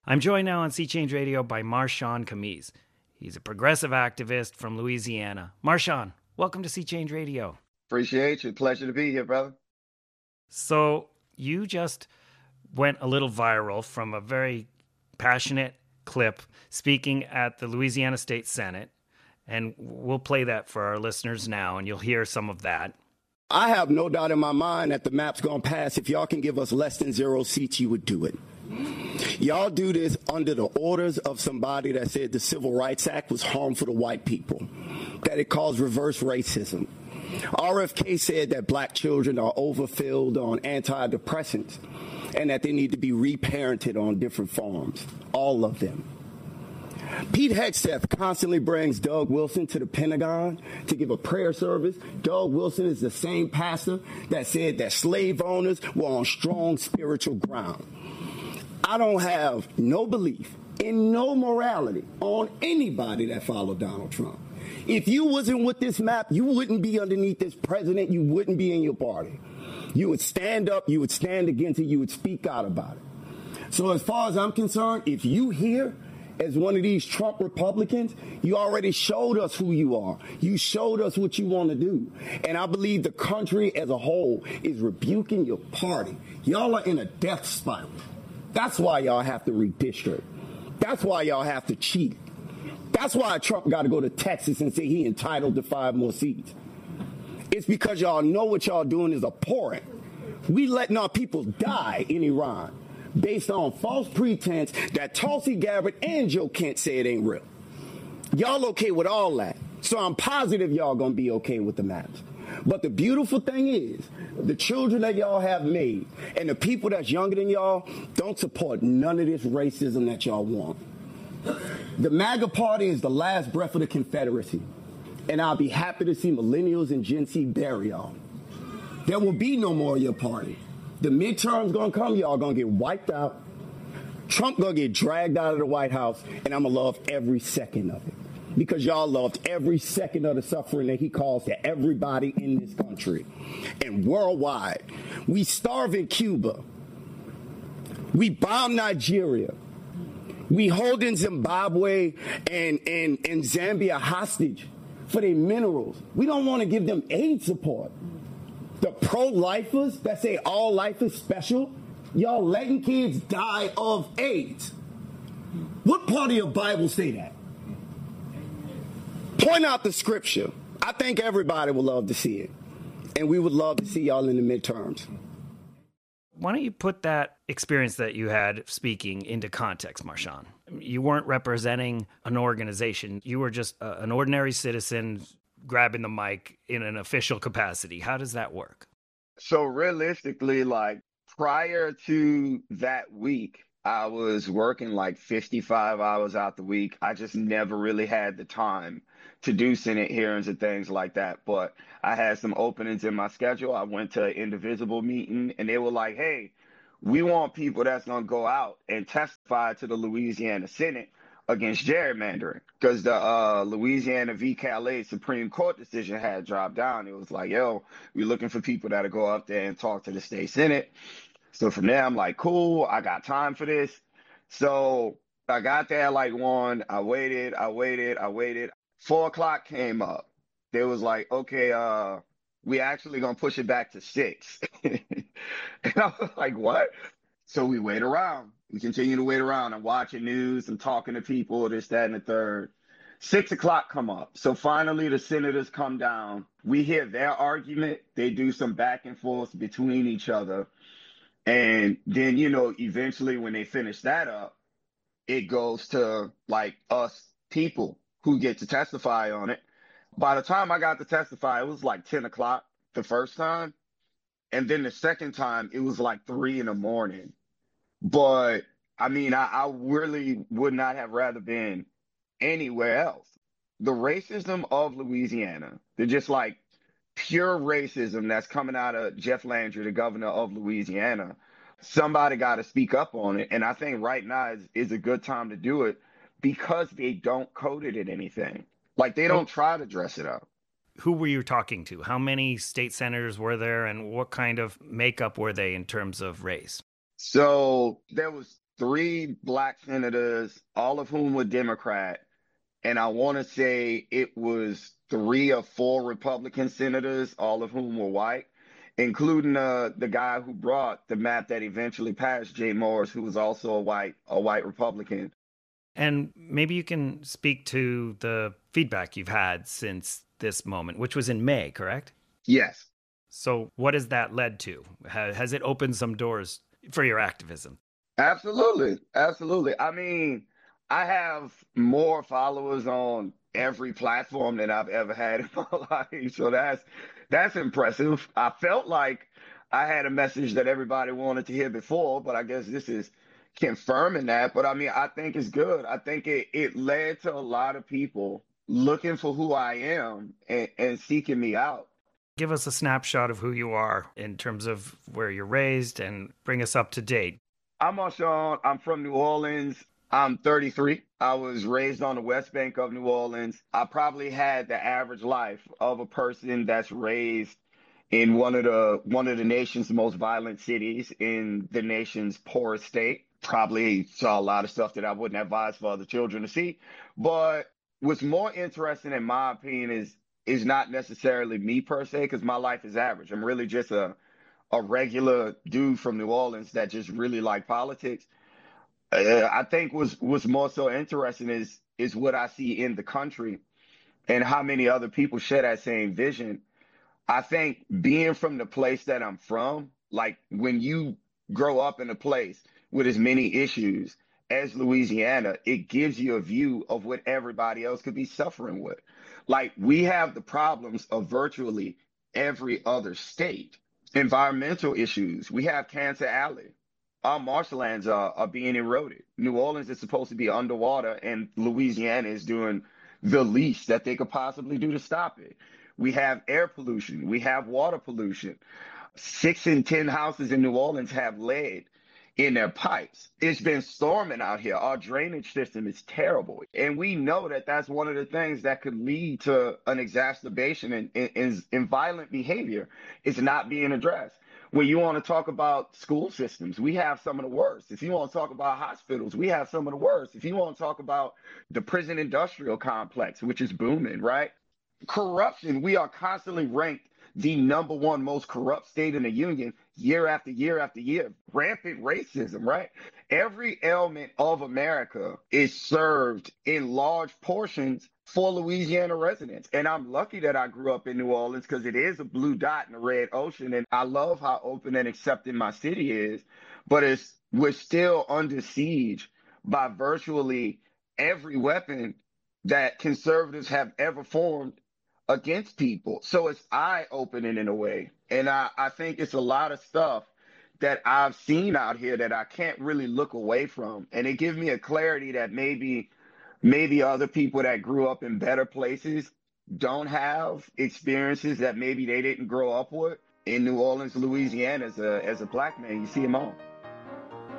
I'm joined now on Sea Change Radio by Marshawn Camise. He's a progressive activist from Louisiana. Marshawn, welcome to Sea Change Radio. Appreciate you. Pleasure to be here, brother. So you just went a little viral from a very passionate clip speaking at the Louisiana State Senate, and we'll play that for our listeners now, and you'll hear some of that. I have no doubt in my mind that the map's going to pass. If y'all can give us less than 0 seats, you would do it. Y'all do this under the orders of somebody that said the Civil Rights Act was harmful to white people, that it caused reverse racism. RFK said that black children are overfilled on antidepressants and that they need to be reparented on different farms, all of them. Pete Hegseth constantly brings Doug Wilson to the Pentagon to give a prayer service. Doug Wilson is the same pastor that said that slave owners were on strong spiritual ground. I don't have no belief in no morality on anybody that followed Donald Trump. If you wasn't with this map, you wouldn't be underneath this president. You wouldn't be in your party. You would stand up, you would stand against it, you would speak out about it. So as far as I'm concerned, if you here as one of these Trump Republicans, you already showed us who you are. You showed us what you want to do. And I believe the country as a whole is rebuking your party. Y'all are in a death spiral. That's why y'all have to redistrict. That's why y'all have to cheat. That's why Trump got to go to Texas and say he entitled to 5 more seats. It's because y'all know what y'all doing is abhorrent. We letting our people die in Iran based on false pretense that Tulsi Gabbard and Joe Kent say it ain't real. Y'all okay with all that. So I'm positive y'all gonna be okay with the maps. But the beautiful thing is, the children that y'all have made and the people that's younger than y'all don't support none of this racism that y'all want. The MAGA party is the last breath of the Confederacy. And I'll be happy to see millennials and Gen Z bury y'all. There will be no more of your party. The midterms gonna come, y'all gonna get wiped out. Trump gonna get dragged out of the White House, and I'm gonna love every second of it. Because y'all loved every second of the suffering that he caused to everybody in this country. And worldwide, we starve in Cuba. We bomb Nigeria. We holding Zimbabwe and Zambia hostage for their minerals. We don't want to give them aid support. The pro-lifers that say all life is special, y'all letting kids die of AIDS. What part of your Bible say that? Point out the scripture. I think everybody would love to see it. And we would love to see y'all in the midterms. Why don't you put that experience that you had speaking into context, Marshawn? You weren't representing an organization. You were just an ordinary citizen grabbing the mic in an official capacity. How does that work? So realistically, like prior to that week, I was working like 55 hours out the week. I just never really had the time to do Senate hearings and things like that. But I had some openings in my schedule. I went to an Indivisible meeting and they were like, hey, we want people that's going to go out and testify to the Louisiana Senate against gerrymandering, because the Louisiana v. Calais Supreme Court decision had dropped down. It was like, yo, we're looking for people that'll go up there and talk to the state Senate. So from there, I'm like, cool, I got time for this. So I got there at like 1, I waited. 4 o'clock came up. They was like, okay, we actually gonna push it back to 6. And I was like, what? So we wait around. We continue to wait around. I'm watching news. I'm talking to people, this, that, and the third. 6 o'clock come up. So finally the senators come down. We hear their argument. They do some back and forth between each other. And then, eventually when they finish that up, it goes to like us people who get to testify on it. By the time I got to testify, it was like 10 o'clock the first time. And then the second time, it was like 3 in the morning. But I mean, I really would not have rather been anywhere else. The racism of Louisiana, they're just like pure racism that's coming out of Jeff Landry, the governor of Louisiana. Somebody got to speak up on it. And I think right now is a good time to do it because they don't code it in anything. Like they don't try to dress it up. Who were you talking to? How many state senators were there and what kind of makeup were they in terms of race? So there was three black senators, all of whom were Democrat. And I want to say it was three or four Republican senators, all of whom were white, including the guy who brought the map that eventually passed, Jay Morris, who was also a white Republican. And maybe you can speak to the feedback you've had since this moment, which was in May, correct? Yes. So what has that led to? Has it opened some doors for your activism? Absolutely. Absolutely. I mean, I have more followers on every platform than I've ever had in my life. So that's impressive. I felt like I had a message that everybody wanted to hear before, but I guess this is confirming that. But I mean, I think it's good. I think it led to a lot of people looking for who I am and seeking me out. Give us a snapshot of who you are in terms of where you're raised and bring us up to date. I'm Marshawn. I'm from New Orleans. I'm 33. I was raised on the West Bank of New Orleans. I probably had the average life of a person that's raised in one of the nation's most violent cities in the nation's poorest state. Probably saw a lot of stuff that I wouldn't advise for other children to see. But what's more interesting, in my opinion, is not necessarily me per se, because my life is average. I'm really just a regular dude from New Orleans that just really like politics. I think what's more so interesting is what I see in the country and how many other people share that same vision. I think being from the place that I'm from, like when you grow up in a place with as many issues as Louisiana, it gives you a view of what everybody else could be suffering with. Like we have the problems of virtually every other state. Environmental issues. We have Cancer Alley. Our marshlands are being eroded. New Orleans is supposed to be underwater, and Louisiana is doing the least that they could possibly do to stop it. We have air pollution. We have water pollution. 6 in 10 houses in New Orleans have lead in their pipes. It's been storming out here. Our drainage system is terrible. And we know that that's one of the things that could lead to an exacerbation in violent behavior. It's not being addressed. When you want to talk about school systems, we have some of the worst. If you want to talk about hospitals, we have some of the worst. If you want to talk about the prison industrial complex, which is booming, right? Corruption, we are constantly ranked the number one most corrupt state in the union year after year after year. Rampant racism, right? Every element of America is served in large portions for Louisiana residents. And I'm lucky that I grew up in New Orleans because it is a blue dot in the red ocean. And I love how open and accepting my city is. But we're still under siege by virtually every weapon that conservatives have ever formed against people. So it's eye-opening in a way. And I think it's a lot of stuff that I've seen out here that I can't really look away from. And it gives me a clarity that maybe other people that grew up in better places don't have experiences that maybe they didn't grow up with. In New Orleans, Louisiana, as a black man, you see them all.